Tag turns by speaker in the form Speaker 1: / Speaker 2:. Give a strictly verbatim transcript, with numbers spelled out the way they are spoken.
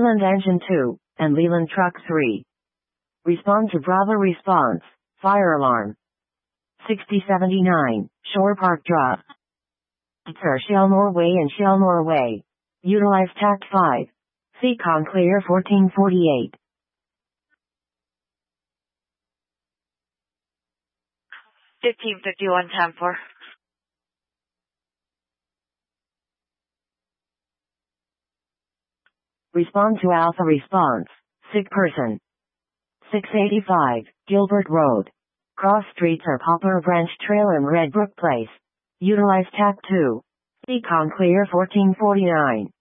Speaker 1: Leland Engine two, and Leland Truck three. Respond to Bravo response. Fire alarm. sixty seventy-nine, Shore Park Drive. Sir Shelmore Way and Shelmore Way. Utilize Tact five. Seacon clear fourteen forty-eight.
Speaker 2: fifteen fifty-one, time for.
Speaker 1: Respond to Alpha response. Sick person. six eighty-five, Gilbert Road. Cross streets are Poplar Branch Trail and Redbrook Place. Utilize Tact two. Seacon clear fourteen forty-nine.